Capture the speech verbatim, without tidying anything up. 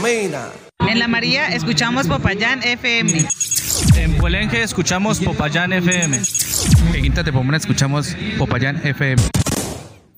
Palomina. En La María escuchamos Popayán F M. En Puelenque escuchamos Popayán F M. En Quinta de Pomona escuchamos Popayán F M.